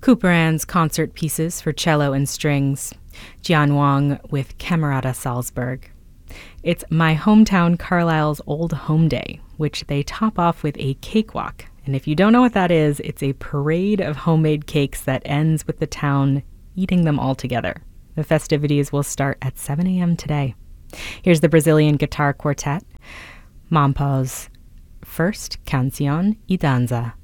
Couperin's concert pieces for cello and strings, Jian Wang with Camerata Salzburg. It's my hometown Carlisle's Old Home Day, which they top off with a cakewalk. And if you don't know what that is, it's a parade of homemade cakes that ends with the town eating them all together. The festivities will start at 7 a.m. today. Here's the Brazilian guitar quartet, Mampau's first Canción y Danza.